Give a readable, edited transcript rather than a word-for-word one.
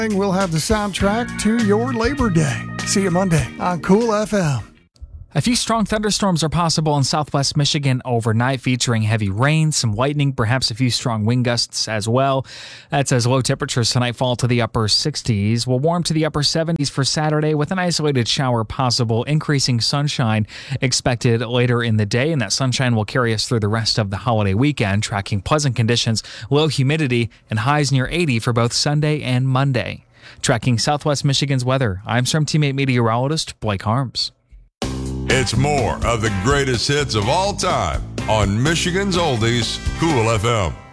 We'll have the soundtrack to your Labor Day. See you Monday on Cool FM. A few strong thunderstorms are possible in southwest Michigan overnight, featuring heavy rain, some lightning, perhaps a few strong wind gusts as well. That's as low temperatures tonight fall to the upper 60s. We'll warm to the upper 70s for Saturday with an isolated shower possible, increasing sunshine expected later in the day, and that sunshine will carry us through the rest of the holiday weekend, tracking pleasant conditions, low humidity, and highs near 80 for both Sunday and Monday. Tracking southwest Michigan's weather, I'm Storm Teammate meteorologist Blake Harms. It's more of the greatest hits of all time on Michigan's Oldies, Cool FM.